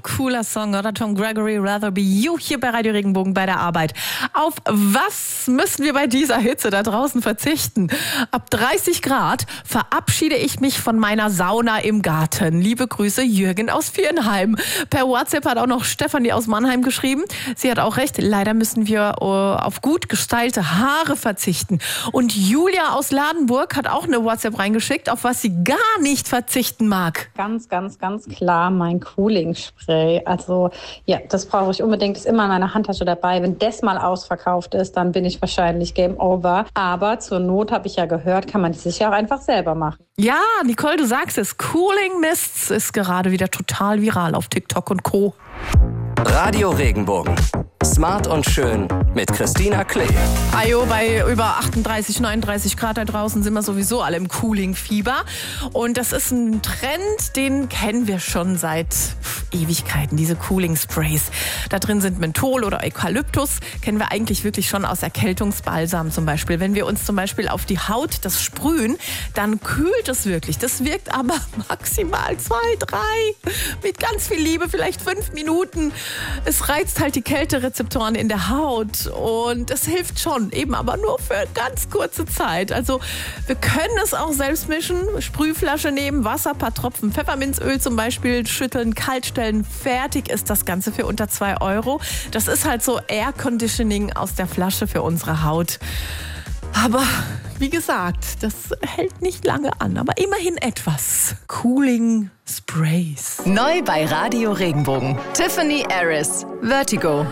cooler Song, oder? Tom Gregory, Rather Be You, hier bei Radio Regenbogen bei der Arbeit. Auf was müssen wir bei dieser Hitze da draußen verzichten? Ab 30 Grad verabschiede ich mich von meiner Sauna im Garten. Liebe Grüße, Jürgen aus Viernheim. Per WhatsApp hat auch noch Stefanie aus Mannheim geschrieben. Sie hat auch recht, leider müssen wir auf gut gestylte Haare verzichten. Und Julia aus Ladenburg hat auch eine WhatsApp reingeschickt, auf was sie gar nicht verzichten mag. Ganz klar mein Cooling-Spray. Also ja, das brauche ich unbedingt. Ist immer in meiner Handtasche dabei. Wenn das mal ausverkauft ist, dann bin ich wahrscheinlich Game Over. Aber zur Not, habe ich ja gehört, kann man das sich ja auch einfach selber machen. Ja, Nicole, du sagst es. Cooling Mists ist gerade wieder total viral auf TikTok und Co. Radio Regenbogen. Smart und schön mit Christina Klee. Ajo, bei über 38, 39 Grad da draußen sind wir sowieso alle im Cooling-Fieber. Und das ist ein Trend, den kennen wir schon seit Ewigkeiten, diese Cooling-Sprays. Da drin sind Menthol oder Eukalyptus, kennen wir eigentlich wirklich schon aus Erkältungsbalsam zum Beispiel. Wenn wir uns zum Beispiel auf die Haut das sprühen, dann kühlt es wirklich. Das wirkt aber maximal 2, 3, mit ganz viel Liebe, vielleicht 5 Minuten. Es reizt halt die Kälterezeptoren in der Haut und es hilft schon, eben aber nur für ganz kurze Zeit. Also wir können es auch selbst mischen, Sprühflasche nehmen, Wasser, paar Tropfen Pfefferminzöl zum Beispiel, schütteln, kalt stellen, fertig ist das Ganze für unter 2 €. Das ist halt so Air Conditioning aus der Flasche für unsere Haut. Aber wie gesagt, das hält nicht lange an, aber immerhin etwas. Cooling Sprays. Neu bei Radio Regenbogen. Tiffany Harris, Vertigo.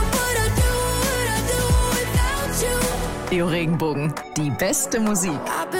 Radio Regenbogen, die beste Musik.